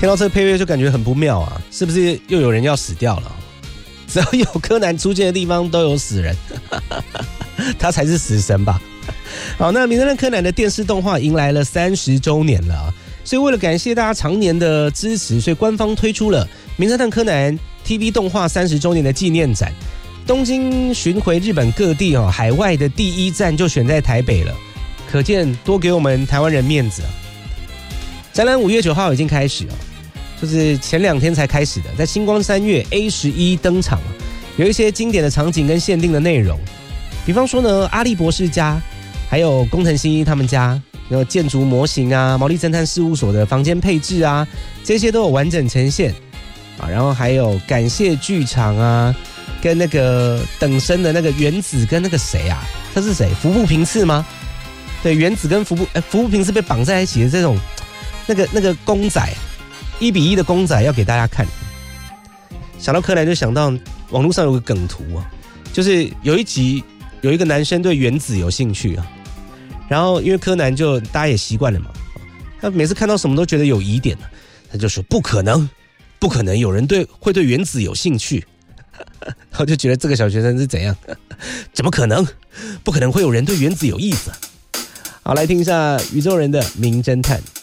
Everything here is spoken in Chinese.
听到这个配乐就感觉很不妙啊，是不是又有人要死掉了？只要有柯南出现的地方都有死人，他才是死神吧？好，那名侦探柯南的电视动画迎来了30周年了啊，所以为了感谢大家常年的支持，所以官方推出了名侦探柯南 TV 动画30周年的纪念展。东京巡回日本各地哦，海外的第一站就选在台北了，可见多给我们台湾人面子啊！展览5月9号已经开始哦，就是前2天才开始的，在星光3月 A11 登场，有一些经典的场景跟限定的内容，比方说呢，阿笠博士家，还有工藤新一他们家，有建筑模型啊，毛利侦探事务所的房间配置啊，这些都有完整呈现啊。然后还有感谢剧场啊，跟那个等身的那个原子跟那个谁啊，他是谁？服部平次吗？对，原子跟服部平次被绑在一起的这种那个公仔，1:1的公仔要给大家看。想到柯南就想到网络上有个梗图啊，就是有一集有一个男生对原子有兴趣啊，然后因为柯南就大家也习惯了嘛，他每次看到什么都觉得有疑点，他就说不可能有人会对原子有兴趣。然后就觉得这个小学生是怎样？怎么可能？不可能会有人对原子有意思。好，来听一下宇宙人的名侦探。